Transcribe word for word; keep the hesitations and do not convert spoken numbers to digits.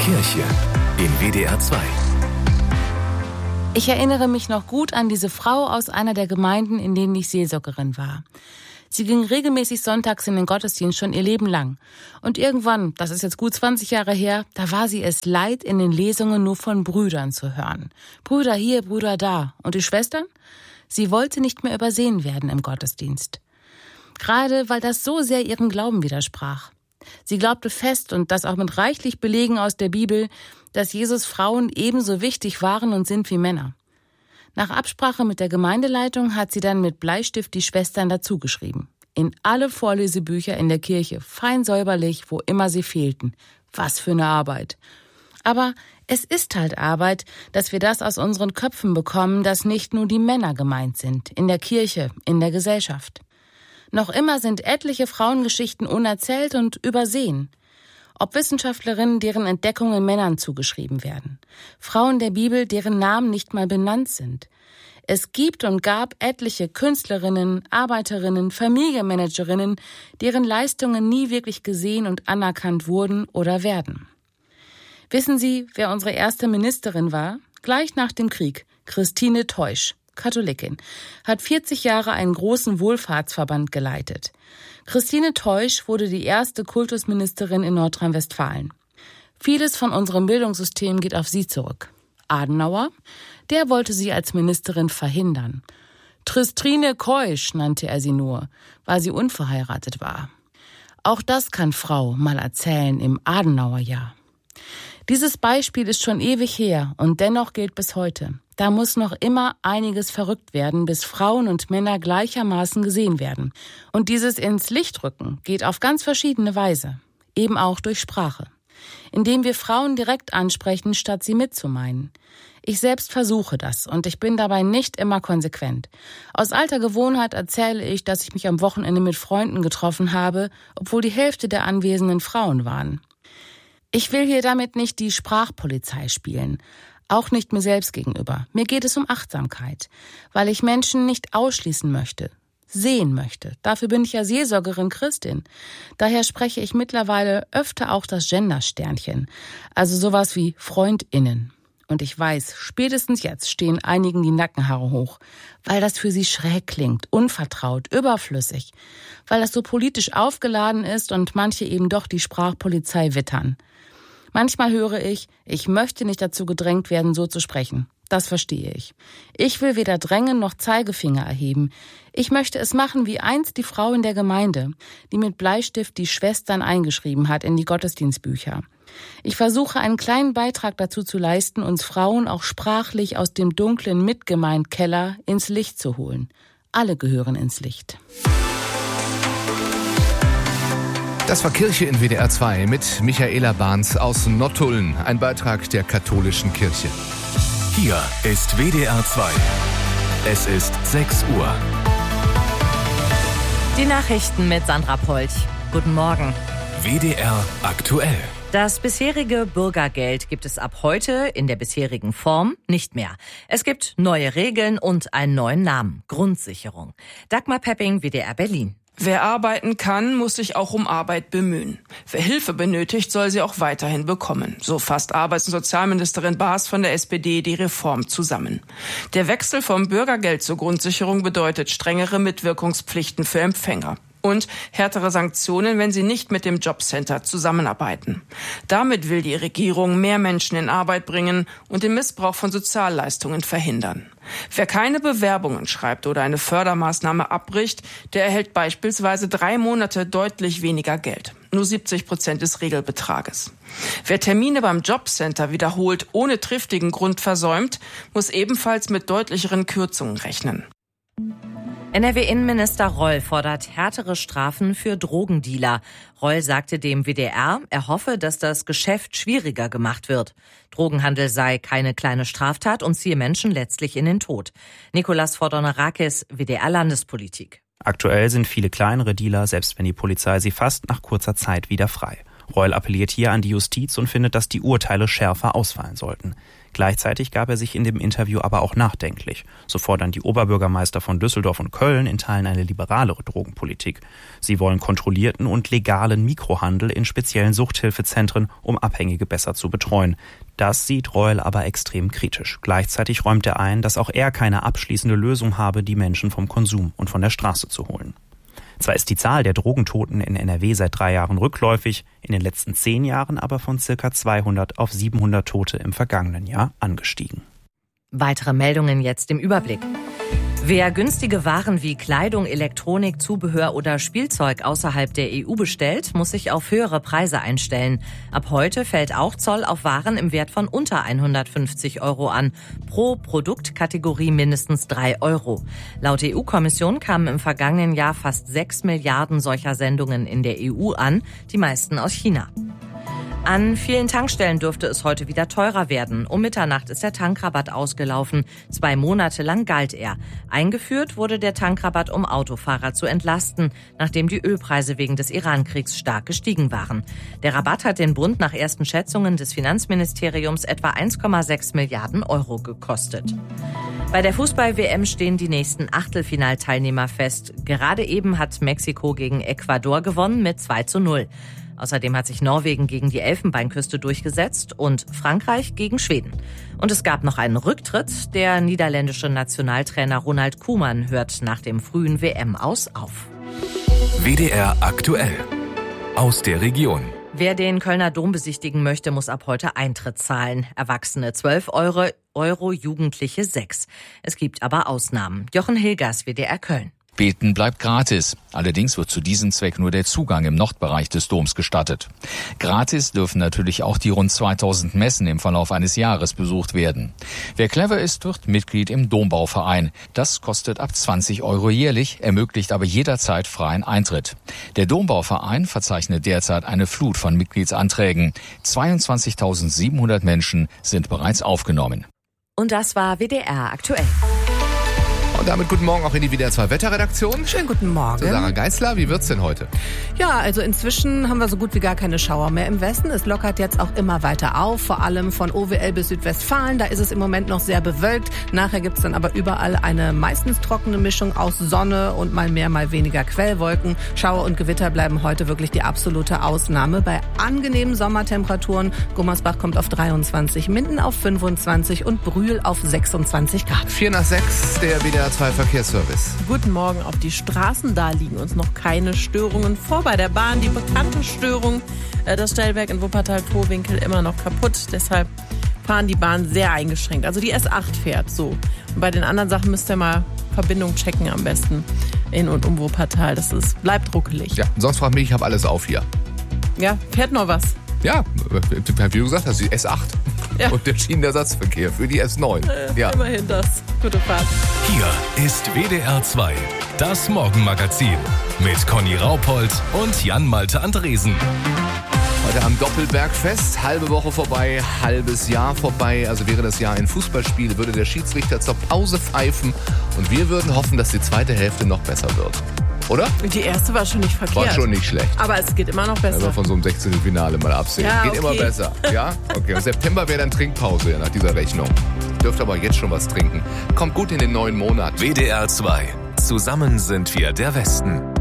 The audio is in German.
Kirche in W D R zwei. Ich erinnere mich noch gut an diese Frau aus einer der Gemeinden, in denen ich Seelsorgerin war. Sie ging regelmäßig sonntags in den Gottesdienst schon ihr Leben lang. Und irgendwann, das ist jetzt gut zwanzig Jahre her, da war sie es leid, in den Lesungen nur von Brüdern zu hören. Brüder hier, Brüder da. Und die Schwestern? Sie wollte nicht mehr übersehen werden im Gottesdienst. Gerade weil das so sehr ihrem Glauben widersprach. Sie glaubte fest, und das auch mit reichlich Belegen aus der Bibel, dass Jesus Frauen ebenso wichtig waren und sind wie Männer. Nach Absprache mit der Gemeindeleitung hat sie dann mit Bleistift die Schwestern dazugeschrieben. In alle Vorlesebücher in der Kirche, fein säuberlich, wo immer sie fehlten. Was für eine Arbeit. Aber es ist halt Arbeit, dass wir das aus unseren Köpfen bekommen, dass nicht nur die Männer gemeint sind, in der Kirche, in der Gesellschaft. Noch immer sind etliche Frauengeschichten unerzählt und übersehen. Ob Wissenschaftlerinnen, deren Entdeckungen Männern zugeschrieben werden. Frauen der Bibel, deren Namen nicht mal benannt sind. Es gibt und gab etliche Künstlerinnen, Arbeiterinnen, Familienmanagerinnen, deren Leistungen nie wirklich gesehen und anerkannt wurden oder werden. Wissen Sie, wer unsere erste Ministerin war? Gleich nach dem Krieg, Christine Teusch, Katholikin, hat vierzig Jahre einen großen Wohlfahrtsverband geleitet. Christine Teusch wurde die erste Kultusministerin in Nordrhein-Westfalen. Vieles von unserem Bildungssystem geht auf sie zurück. Adenauer, der wollte sie als Ministerin verhindern. Tristrine Keusch nannte er sie nur, weil sie unverheiratet war. Auch das kann Frau mal erzählen im Adenauerjahr. Dieses Beispiel ist schon ewig her und dennoch gilt bis heute. Da muss noch immer einiges verrückt werden, bis Frauen und Männer gleichermaßen gesehen werden. Und dieses ins Licht rücken geht auf ganz verschiedene Weise, eben auch durch Sprache. Indem wir Frauen direkt ansprechen, statt sie mitzumeinen. Ich selbst versuche das und ich bin dabei nicht immer konsequent. Aus alter Gewohnheit erzähle ich, dass ich mich am Wochenende mit Freunden getroffen habe, obwohl die Hälfte der anwesenden Frauen waren. Ich will hier damit nicht die Sprachpolizei spielen. Auch nicht mir selbst gegenüber. Mir geht es um Achtsamkeit, weil ich Menschen nicht ausschließen möchte, sehen möchte. Dafür bin ich ja Seelsorgerin Christin. Daher spreche ich mittlerweile öfter auch das Gendersternchen, also sowas wie FreundInnen. Und ich weiß, spätestens jetzt stehen einigen die Nackenhaare hoch, weil das für sie schräg klingt, unvertraut, überflüssig, weil das so politisch aufgeladen ist und manche eben doch die Sprachpolizei wittern. Manchmal höre ich, ich möchte nicht dazu gedrängt werden, so zu sprechen. Das verstehe ich. Ich will weder drängen noch Zeigefinger erheben. Ich möchte es machen wie einst die Frau in der Gemeinde, die mit Bleistift die Schwestern eingeschrieben hat in die Gottesdienstbücher. Ich versuche einen kleinen Beitrag dazu zu leisten, uns Frauen auch sprachlich aus dem dunklen Mitgemeindkeller ins Licht zu holen. Alle gehören ins Licht. Das war Kirche in W D R zwei mit Michaela Bahns aus Nottuln, ein Beitrag der katholischen Kirche. Hier ist W D R zwei. Es ist sechs Uhr. Die Nachrichten mit Sandra Polch. Guten Morgen. W D R aktuell. Das bisherige Bürgergeld gibt es ab heute in der bisherigen Form nicht mehr. Es gibt neue Regeln und einen neuen Namen, Grundsicherung. Dagmar Pepping, W D R Berlin. Wer arbeiten kann, muss sich auch um Arbeit bemühen. Wer Hilfe benötigt, soll sie auch weiterhin bekommen. So fasst Arbeits- und Sozialministerin Baas von der S P D die Reform zusammen. Der Wechsel vom Bürgergeld zur Grundsicherung bedeutet strengere Mitwirkungspflichten für Empfänger. Und härtere Sanktionen, wenn sie nicht mit dem Jobcenter zusammenarbeiten. Damit will die Regierung mehr Menschen in Arbeit bringen und den Missbrauch von Sozialleistungen verhindern. Wer keine Bewerbungen schreibt oder eine Fördermaßnahme abbricht, der erhält beispielsweise drei Monate deutlich weniger Geld. Nur siebzig Prozent des Regelbetrages. Wer Termine beim Jobcenter wiederholt ohne triftigen Grund versäumt, muss ebenfalls mit deutlicheren Kürzungen rechnen. N R W-Innenminister Roll fordert härtere Strafen für Drogendealer. Roll sagte dem W D R, er hoffe, dass das Geschäft schwieriger gemacht wird. Drogenhandel sei keine kleine Straftat und ziehe Menschen letztlich in den Tod. Nikolas Fordonarakis, W D R Landespolitik. Aktuell sind viele kleinere Dealer, selbst wenn die Polizei sie fasst, nach kurzer Zeit wieder frei. Reul appelliert hier an die Justiz und findet, dass die Urteile schärfer ausfallen sollten. Gleichzeitig gab er sich in dem Interview aber auch nachdenklich. So fordern die Oberbürgermeister von Düsseldorf und Köln in Teilen eine liberalere Drogenpolitik. Sie wollen kontrollierten und legalen Mikrohandel in speziellen Suchthilfezentren, um Abhängige besser zu betreuen. Das sieht Reul aber extrem kritisch. Gleichzeitig räumt er ein, dass auch er keine abschließende Lösung habe, die Menschen vom Konsum und von der Straße zu holen. Zwar ist die Zahl der Drogentoten in N R W seit drei Jahren rückläufig, in den letzten zehn Jahren aber von circa zweihundert auf siebenhundert Tote im vergangenen Jahr angestiegen. Weitere Meldungen jetzt im Überblick. Wer günstige Waren wie Kleidung, Elektronik, Zubehör oder Spielzeug außerhalb der E U bestellt, muss sich auf höhere Preise einstellen. Ab heute fällt auch Zoll auf Waren im Wert von unter hundertfünfzig Euro an. Pro Produktkategorie mindestens drei Euro. Laut E U-Kommission kamen im vergangenen Jahr fast sechs Milliarden solcher Sendungen in der E U an, die meisten aus China. An vielen Tankstellen dürfte es heute wieder teurer werden. Um Mitternacht ist der Tankrabatt ausgelaufen. Zwei Monate lang galt er. Eingeführt wurde der Tankrabatt, um Autofahrer zu entlasten, nachdem die Ölpreise wegen des Iran-Kriegs stark gestiegen waren. Der Rabatt hat den Bund nach ersten Schätzungen des Finanzministeriums etwa eins Komma sechs Milliarden Euro gekostet. Bei der Fußball-W M stehen die nächsten Achtelfinalteilnehmer fest. Gerade eben hat Mexiko gegen Ecuador gewonnen mit zwei zu null. Außerdem hat sich Norwegen gegen die Elfenbeinküste durchgesetzt und Frankreich gegen Schweden. Und es gab noch einen Rücktritt. Der niederländische Nationaltrainer Ronald Koeman hört nach dem frühen W M-Aus auf. W D R aktuell. Aus der Region. Wer den Kölner Dom besichtigen möchte, muss ab heute Eintritt zahlen. Erwachsene zwölf Euro, Euro, Jugendliche sechs. Es gibt aber Ausnahmen. Jochen Hilgers, W D R Köln. Beten bleibt gratis. Allerdings wird zu diesem Zweck nur der Zugang im Nordbereich des Doms gestattet. Gratis dürfen natürlich auch die rund zweitausend Messen im Verlauf eines Jahres besucht werden. Wer clever ist, wird Mitglied im Dombauverein. Das kostet ab zwanzig Euro jährlich, ermöglicht aber jederzeit freien Eintritt. Der Dombauverein verzeichnet derzeit eine Flut von Mitgliedsanträgen. zweiundzwanzigtausendsiebenhundert Menschen sind bereits aufgenommen. Und das war W D R aktuell. Und damit guten Morgen auch in die W D R zwei Wetterredaktion. Schönen guten Morgen. Zu Sarah Geisler, wie wird's denn heute? Ja, also inzwischen haben wir so gut wie gar keine Schauer mehr im Westen. Es lockert jetzt auch immer weiter auf, vor allem von O W L bis Südwestfalen. Da ist es im Moment noch sehr bewölkt. Nachher gibt's dann aber überall eine meistens trockene Mischung aus Sonne und mal mehr, mal weniger Quellwolken. Schauer und Gewitter bleiben heute wirklich die absolute Ausnahme. Bei angenehmen Sommertemperaturen. Gummersbach kommt auf dreiundzwanzig, Minden auf fünfundzwanzig und Brühl auf sechsundzwanzig Grad. vier nach sechs, der W D R zwei Verkehrsservice. Guten Morgen auf die Straßen. Da liegen uns noch keine Störungen vor. Bei der Bahn die bekannte Störung. Das Stellwerk in Wuppertal-Vohwinkel immer noch kaputt. Deshalb fahren die Bahnen sehr eingeschränkt. Also die S acht fährt so. Und bei den anderen Sachen müsst ihr mal Verbindung checken am besten in und um Wuppertal. Das ist, bleibt ruckelig. Ja, sonst frag mich, ich habe alles auf hier. Ja, fährt noch was. Ja, wie du gesagt hast, die S acht. Ja. Und der Schienenersatzverkehr für die S neun. Äh, ja. Immerhin das. Gute Fahrt. Hier ist W D R zwei, das Morgenmagazin mit Conny Raupold und Jan-Malte Andresen. Heute am Doppelbergfest, halbe Woche vorbei, halbes Jahr vorbei. Also wäre das Jahr ein Fußballspiel, würde der Schiedsrichter zur Pause pfeifen und wir würden hoffen, dass die zweite Hälfte noch besser wird. Oder? Die erste war schon nicht verkehrt. War schon nicht schlecht. Aber es geht immer noch besser. Also von so einem sechzehnten Finale mal absehen. Ja, geht okay. immer besser. Ja? Okay. Im September wäre dann Trinkpause nach dieser Rechnung. Dürft aber jetzt schon was trinken. Kommt gut in den neuen Monat. W D R zwei. Zusammen sind wir der Westen.